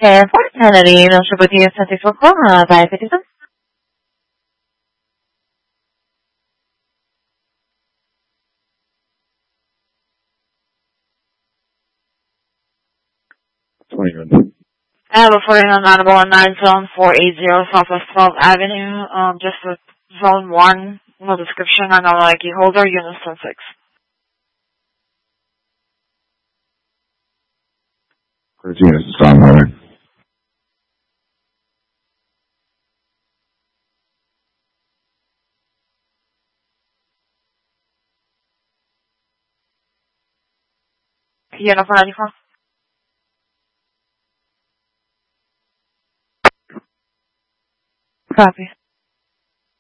Fortunately, non știu ce să te fac, vai pe tine. Before you on Honorable 9 Zone 480 Southwest 12th Avenue, just with Zone 1, no description, I know like key holder, Unison 6. Units is on holder. Uniform 94. Copy.